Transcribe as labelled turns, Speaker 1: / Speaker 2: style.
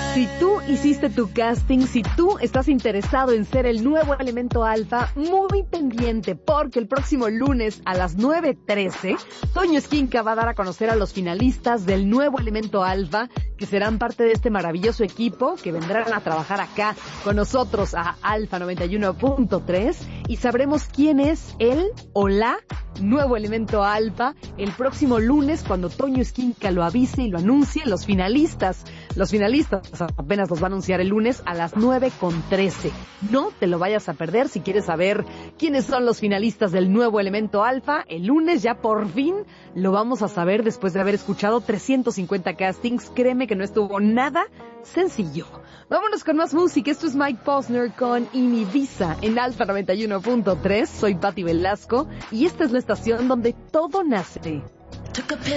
Speaker 1: Si tú hiciste tu casting, si tú estás interesado en ser el nuevo elemento alfa, muy pendiente, porque el próximo lunes a las 9:13, Toño Esquinca va a dar a conocer a los finalistas del nuevo elemento alfa, que serán parte de este maravilloso equipo, que vendrán a trabajar acá con nosotros a Alfa 91.3, y sabremos quién es él o la nuevo elemento alfa el próximo lunes, cuando Toño Esquinca lo avise y lo anuncie. Los finalistas apenas los va a anunciar el lunes a las 9:13. No te lo vayas a perder. Si quieres saber quiénes son los finalistas del nuevo elemento alfa, el lunes ya por fin lo vamos a saber, después de haber escuchado 350 castings. Créeme que no estuvo nada sencillo. Vámonos con más música. Esto es Mike Posner con Ibiza en Alfa 91.3. Soy Patti Velasco y esta es la estación donde todo nace.